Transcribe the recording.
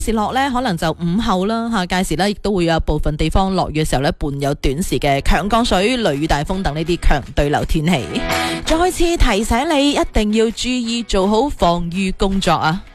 時落呢，可能就午後啦吓，屆時呢亦都會有部分地方落雨嘅時候呢，伴有短時嘅強降水、雷雨大風等呢啲強對流天氣。再次提醒你，一定要注意做好防禦工作啊！